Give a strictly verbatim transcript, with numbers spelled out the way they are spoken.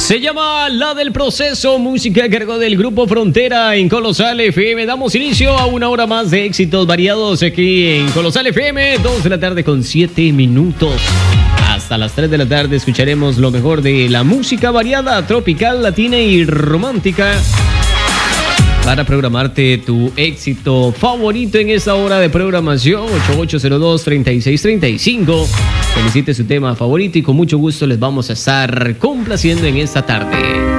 Se llama La del Proceso, música a cargo del Grupo Frontera en Colosal F M. Damos inicio a una hora más de éxitos variados aquí en Colosal F M, dos de la tarde con siete minutos. Hasta las tres de la tarde escucharemos lo mejor de la música variada, tropical, latina y romántica, para programarte tu éxito favorito en esta hora de programación. Ocho ocho cero dos, treinta y seis treinta y cinco. Solicite su tema favorito y con mucho gusto les vamos a estar complaciendo en esta tarde.